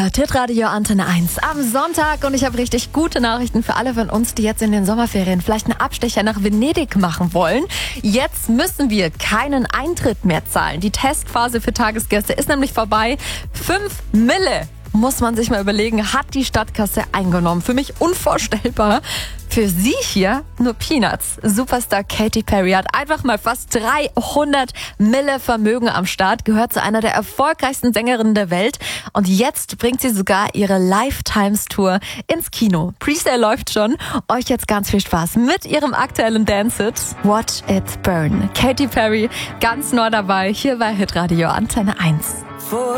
gehört Hitradio Antenne 1 am Sonntag und ich habe richtig gute Nachrichten für alle von uns, die jetzt in den Sommerferien vielleicht einen Abstecher nach Venedig machen wollen. Jetzt müssen wir keinen Eintritt mehr zahlen. Die Testphase für Tagesgäste ist nämlich vorbei. 5 Mille, muss man sich mal überlegen, hat die Stadtkasse eingenommen. Für mich unvorstellbar. Für sie hier nur Peanuts. Superstar Katy Perry hat einfach mal fast 300 Mille Vermögen am Start, gehört zu einer der erfolgreichsten Sängerinnen der Welt und jetzt bringt sie sogar ihre Lifetimes-Tour ins Kino. Presale läuft schon. Euch jetzt ganz viel Spaß mit ihrem aktuellen Dance-Hit Watch It Burn. Katy Perry ganz neu dabei, hier bei Hitradio Antenne 1.